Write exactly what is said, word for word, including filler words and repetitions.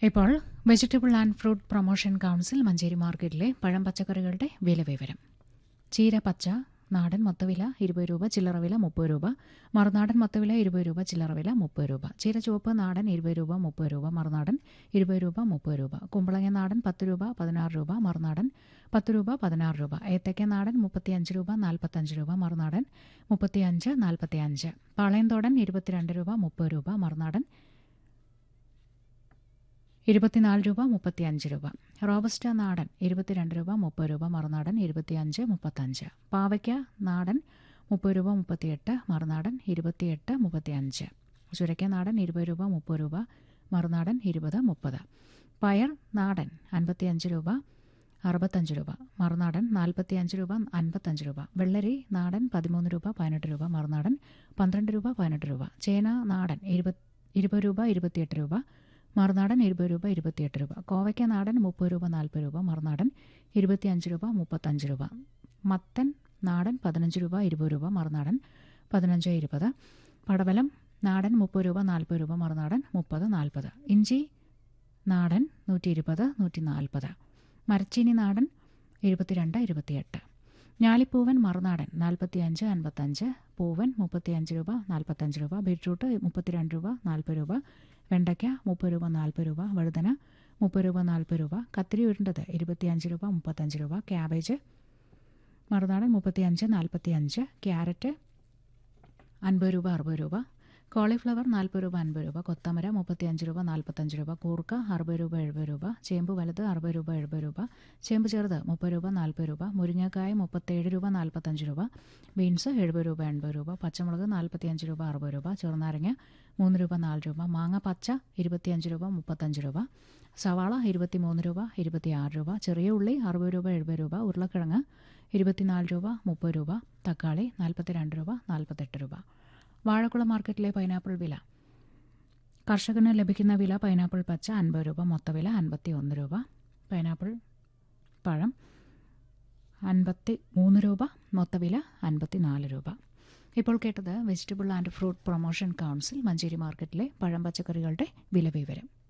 ഇപ്പോൾ vegetable and fruit promotion council Manjeri മാർക്കറ്റിലെ പഴം പച്ചക്കറികളുടെ വില വിവരം. ചീര പച്ച നാടൻ മൊത്തവില ഇരുപത് രൂപ, ചില്ലറ വില മുപ്പത് രൂപ. മറുനാടൻ മൊത്തവില ഇരുപത് രൂപ, ചില്ലറ വില മുപ്പത് രൂപ. ചീര ചുവപ്പ് നാടൻ ഇരുപത് രൂപ, മുപ്പത് രൂപ. മറുനാടൻ ഇരുപത് രൂപ, മുപ്പത് രൂപ. കുമ്പളങ്ങ നാടൻ പത്ത് രൂപ, പതിനാറ് രൂപ. മറുനാടൻ പത്ത് രൂപ, പതിനാറ് രൂപ. ഏത്തയ്ക്ക നാടൻ മുപ്പത്തിയഞ്ച് രൂപ, നാൽപ്പത്തഞ്ച് രൂപ. മറുനാടൻ മുപ്പത്തിയഞ്ച്, നാൽപ്പത്തിയഞ്ച്. പാളയംതോടൻ ഇരുപത്തിരണ്ട് രൂപ, മുപ്പത് രൂപ. മറുനാടൻ ഇരുപത്തിനാല് രൂപ, മുപ്പത്തിയഞ്ച് രൂപ. റോബസ്റ്റ നാടൻ ഇരുപത്തിരണ്ട് രൂപ, മുപ്പത് രൂപ. മറുനാടൻ ഇരുപത്തിയഞ്ച്, മുപ്പത്തഞ്ച്. പാവയ്ക്ക നാടൻ മുപ്പത് രൂപ, മുപ്പത്തിയെട്ട്. മറുനാടൻ ഇരുപത്തിയെട്ട്, മുപ്പത്തിയഞ്ച്. ചുരയ്ക്ക നാടൻ ഇരുപത് രൂപ, മുപ്പത് രൂപ. മറുനാടൻ ഇരുപത്, മുപ്പത്. പയർ നാടൻ അൻപത്തിയഞ്ച് രൂപ, അറുപത്തഞ്ച് രൂപ. മറുനാടൻ നാൽപ്പത്തിയഞ്ച് രൂപ, അൻപത്തഞ്ച് രൂപ. വെള്ളരി നാടൻ പതിമൂന്ന് രൂപ, പതിനെട്ട് രൂപ. മറുനാടൻ പന്ത്രണ്ട് രൂപ, പതിനെട്ട് രൂപ. ചേന നാടൻ ഇരുപത് ഇരുപത് രൂപ, ഇരുപത്തിയെട്ട് രൂപ. മറുനാടൻ ഇരുപത് രൂപ, ഇരുപത്തിയെട്ട് രൂപ. കോവയ്ക്ക നാടൻ മുപ്പത് രൂപ, നാൽപ്പത് രൂപ. മറുനാടൻ ഇരുപത്തിയഞ്ച് രൂപ, മുപ്പത്തഞ്ച് രൂപ. മത്തൻ നാടൻ പതിനഞ്ച് രൂപ, ഇരുപത് രൂപ. മറുനാടൻ പതിനഞ്ച്, ഇരുപത്. പടവലം നാടൻ മുപ്പത് രൂപ, നാൽപ്പത് രൂപ. മറുനാടൻ മുപ്പത്, നാൽപ്പത്. ഇഞ്ചി നാടൻ നൂറ്റി ഇരുപത്, നൂറ്റി നാൽപ്പത്. മരച്ചീനി നാടൻ ഇരുപത്തിരണ്ട്, ഇരുപത്തിയെട്ട്. ഞാലിപ്പൂവൻ മറുനാടൻ നാൽപ്പത്തിയഞ്ച്, അൻപത്തഞ്ച്. പൂവൻ മുപ്പത്തിയഞ്ച് രൂപ, നാൽപ്പത്തഞ്ച് രൂപ. ബീട്രൂട്ട് മുപ്പത്തിരണ്ട് രൂപ, നാൽപ്പത് രൂപ. വെണ്ടയ്ക്ക മുപ്പത് രൂപ, നാൽപ്പത് രൂപ. വഴുതന മുപ്പത് രൂപ, നാൽപ്പത് രൂപ. കത്തിരി ഉരുണ്ടത് ഇരുപത്തിയഞ്ച് രൂപ, മുപ്പത്തഞ്ച് രൂപ. ക്യാബേജ് മറുനാടൻ മുപ്പത്തിയഞ്ച്, നാൽപ്പത്തിയഞ്ച്. ക്യാരറ്റ് അൻപത് രൂപ, അറുപത് രൂപ. കോളിഫ്ലവർ നാൽപ്പത് രൂപ, അൻപത് രൂപ. കൊത്തമര മുപ്പത്തിയഞ്ച് രൂപ, നാൽപ്പത്തഞ്ച് രൂപ. കൂർക്ക അറുപത് രൂപ, എഴുപത് രൂപ. ചേമ്പ് വലുത് അറുപത് രൂപ, എഴുപത് രൂപ. ചേമ്പ് ചെറുത് മുപ്പത് രൂപ, നാൽപ്പത് രൂപ. മുരിങ്ങക്കായ മുപ്പത്തേഴ് രൂപ, നാൽപ്പത്തഞ്ച് രൂപ. ബീൻസ് എഴുപത് രൂപ, എൺപത് രൂപ. പച്ചമുളക് നാൽപ്പത്തിയഞ്ച് രൂപ, അറുപത് രൂപ. ചെറുനാരങ്ങ മൂന്ന് രൂപ, നാല് രൂപ. മാങ്ങ പച്ച ഇരുപത്തിയഞ്ച് രൂപ, മുപ്പത്തഞ്ച് രൂപ. സവാള ഇരുപത്തിമൂന്ന് രൂപ, ഇരുപത്തിയാറ് രൂപ. ചെറിയ ഉള്ളി അറുപത് രൂപ, എഴുപത് രൂപ. ഉരുളക്കിഴങ്ങ് ഇരുപത്തിനാല് രൂപ, മുപ്പത് രൂപ. തക്കാളി നാൽപ്പത്തിരണ്ട് രൂപ, നാൽപ്പത്തെട്ട് രൂപ. വാഴക്കുളം മാർക്കറ്റിലെ പൈനാപ്പിൾ വില. കർഷകന് ലഭിക്കുന്ന വില പൈനാപ്പിൾ പച്ച അൻപത് രൂപ, മൊത്തവില അൻപത്തി ഒന്ന് രൂപ. പൈനാപ്പിൾ പഴം അൻപത്തി മൂന്ന് രൂപ, മൊത്തവില അൻപത്തി നാല് രൂപ. ഇപ്പോൾ കേട്ടത് vegetable and fruit promotion council Manjeri മാർക്കറ്റിലെ പഴം പച്ചക്കറികളുടെ വില വിവരം.